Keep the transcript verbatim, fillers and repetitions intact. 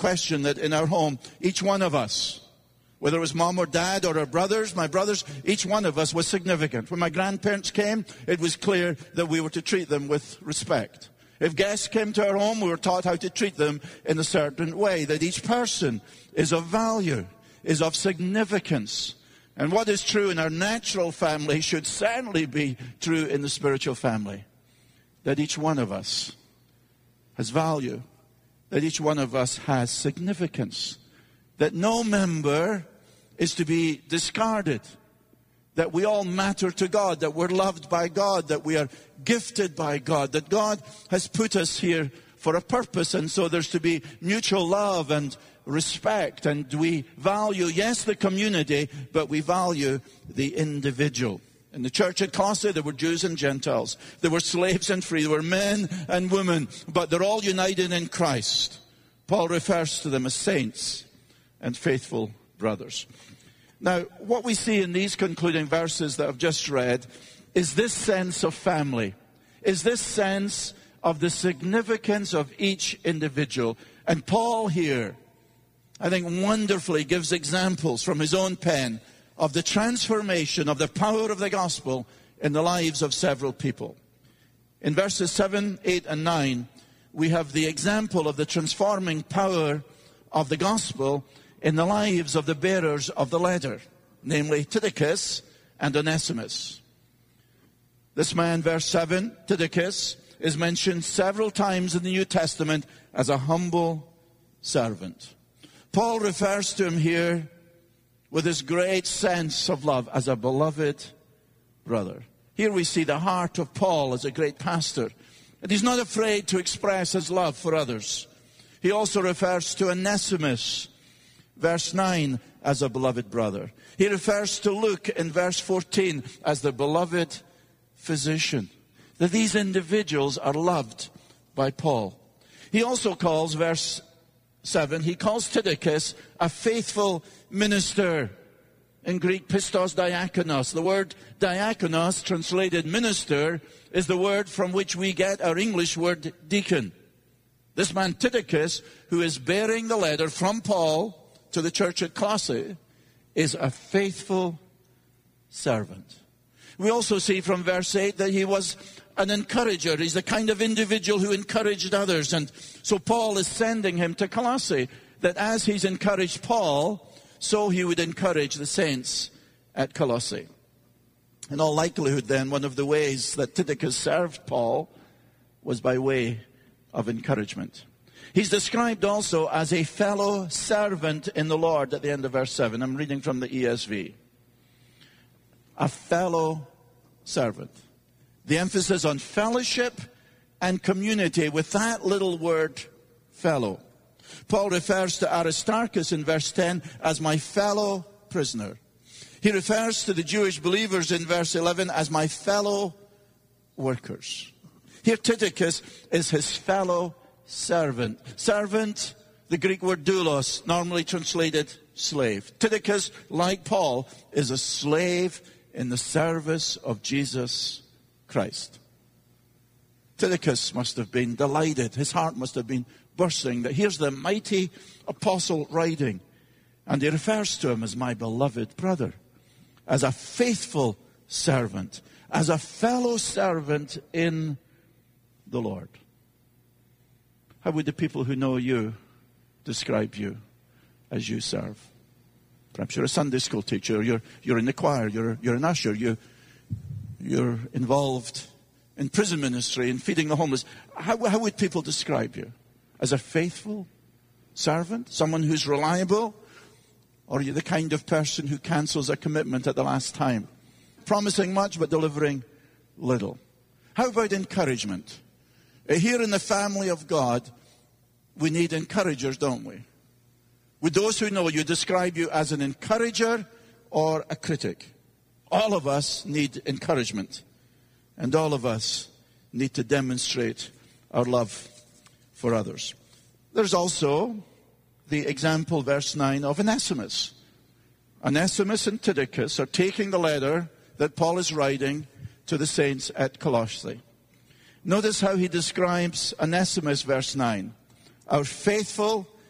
question that in our home, each one of us, whether it was mom or dad or our brothers, my brothers, each one of us was significant. When my grandparents came, it was clear that we were to treat them with respect. If guests came to our home, we were taught how to treat them in a certain way, that each person is of value, is of significance. And what is true in our natural family should certainly be true in the spiritual family. That each one of us has value, that each one of us has significance, that no member is to be discarded, that we all matter to God, that we're loved by God, that we are gifted by God, that God has put us here for a purpose, and so there's to be mutual love and respect, and we value, yes, the community, but we value the individual. In the church at Colossae, there were Jews and Gentiles. There were slaves and free. There were men and women, but they're all united in Christ. Paul refers to them as saints and faithful brothers. Now, what we see in these concluding verses that I've just read is this sense of family, is this sense of the significance of each individual. And Paul here, I think, wonderfully gives examples from his own pen of the transformation of the power of the gospel in the lives of several people. In verses seven, eight, and nine, we have the example of the transforming power of the gospel in the lives of the bearers of the letter, namely Tychicus and Onesimus. This man, verse seven, Tychicus, is mentioned several times in the New Testament as a humble servant. Paul refers to him here with his great sense of love as a beloved brother. Here we see the heart of Paul as a great pastor. And he's not afraid to express his love for others. He also refers to Onesimus, verse nine, as a beloved brother. He refers to Luke in verse fourteen as the beloved physician. That these individuals are loved by Paul. He also calls, verse seven, he calls Tychicus a faithful minister. In Greek, pistos diakonos. The word diakonos, translated minister, is the word from which we get our English word deacon. This man Tychicus, who is bearing the letter from Paul to the church at Colossae, is a faithful servant. We also see from verse eight that he was an encourager. He's the kind of individual who encouraged others. And so Paul is sending him to Colossae, that as he's encouraged Paul, so he would encourage the saints at Colossae. In all likelihood then, one of the ways that Tychicus served Paul was by way of encouragement. He's described also as a fellow servant in the Lord at the end of verse seven. I'm reading from the E S V. A fellow servant. The emphasis on fellowship and community with that little word, fellow. Paul refers to Aristarchus in verse ten as my fellow prisoner. He refers to the Jewish believers in verse eleven as my fellow workers. Here Tychicus is his fellow servant. Servant, the Greek word doulos, normally translated slave. Tychicus, like Paul, is a slave in the service of Jesus Christ. Tychicus must have been delighted. His heart must have been bursting that here's the mighty apostle writing. And he refers to him as my beloved brother, as a faithful servant, as a fellow servant in the Lord. How would the people who know you describe you as you serve? Perhaps you're a Sunday school teacher, you're, you're in the choir, you're, you're an usher, you, you're involved in prison ministry and feeding the homeless. How, how would people describe you? As a faithful servant? Someone who's reliable? Or are you the kind of person who cancels a commitment at the last time? Promising much but delivering little. How about encouragement? Here in the family of God, we need encouragers, don't we? Would those who know you describe you as an encourager or a critic? All of us need encouragement. And all of us need to demonstrate our love for others. There's also the example, verse nine, of Onesimus. Onesimus and Tychicus are taking the letter that Paul is writing to the saints at Colossae. Notice how he describes Onesimus, verse nine. Our faithful